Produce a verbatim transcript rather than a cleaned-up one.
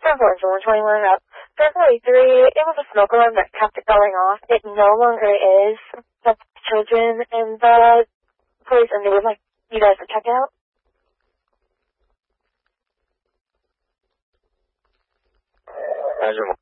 February one twenty-one up. February three, it was a smoke alarm that kept it going off. It no longer is. The children and the police, and they were like, you guys are checking out? Roger.